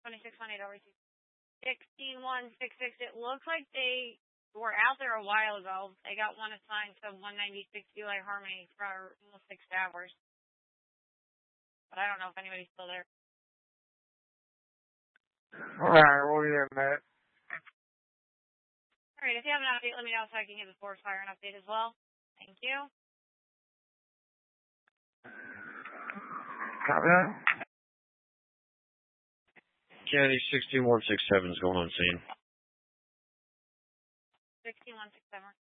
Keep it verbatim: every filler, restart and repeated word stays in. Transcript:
twenty-six one eight over two. sixteen one sixty-six. It looks like they were out there a while ago. They got one assigned to one ninety-six Eli Harmony for almost six hours. But I don't know if anybody's still there. Alright, we'll get that. Alright, if you have an update, let me know so I can give the forest fire an update as well. Thank you. Copy that. Kennedy sixteen one sixty-seven is going on scene. sixteen one sixty-seven.